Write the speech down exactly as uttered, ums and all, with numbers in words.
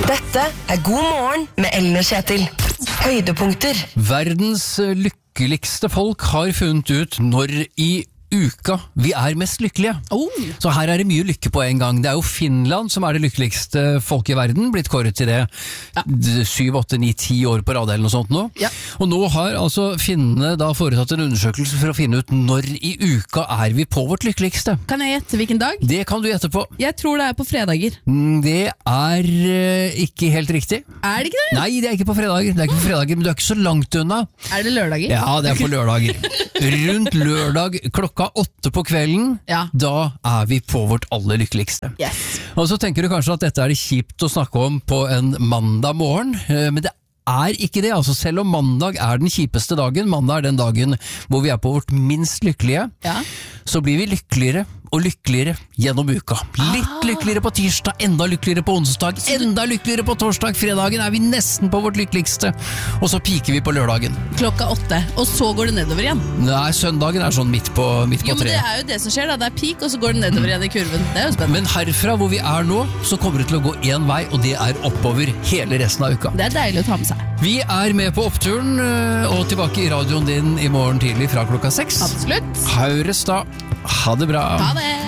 Dette er God morgen med Ellen og Kjetil. Høydepunkter. Verdens lykkeligste folk har funnet ut når i uka vi er mest lykkelige. Oh. Så her er det mye lykke på en gang. Det er jo Finland som er det lykkeligste folket i verden, blitt kåret til det ja. syv, åtte, ni, ti år på rad eller noe sånt nå. Ja. Og nå har altså finnene da foretatt en undersøkelse for å finne ut når i uka er vi på vårt lykkeligste. Kan jeg gjette hvilken dag? Det kan du gjette på. Jeg tror det er på fredager. Det er uh, ikke helt riktig. Er det ikke det? Nei, det er ikke på fredager. Det er ikke på fredager, men du er ikke så langt unna. Er det lørdager? Ja, det er på lørdager. Rundt lørdag klokka åtte på kvelden, ja. Da er vi på vårt aller lykkeligste. Yes. Og så tenker du kanskje at dette er det kjipt å snakke om på en mandag morgen, men det er ikke det. Altså, selv om mandag er den kjipeste dagen, mandag er den dagen hvor vi er på vårt minst lykkelige, ja. Så blir vi lykkeligere og lykkeligere gjennom uka. Litt ah. lykkeligere på tirsdag, enda lykkeligere på onsdag, enda lykkeligere på torsdag, fredagen er vi nesten på vårt lykkeligste, og så piker vi på lørdagen. Klokka åtte, og så går det nedover igjen. Nei, søndagen er sånn midt på, midt på jo, tre. Jo, men det er jo det som skjer da, det er peak, og så går det nedover igjen i kurven. Det er jo spennende. Men herfra hvor vi er nå, så kommer det til å gå en vei, og det er oppover hele resten av uka. Det er deilig å ta med seg. Vi er med på oppturen, og tilbake i radioen din i morgen tidlig fra klokka seks. Absolutt. Høres da. Ha det bra. Ha det.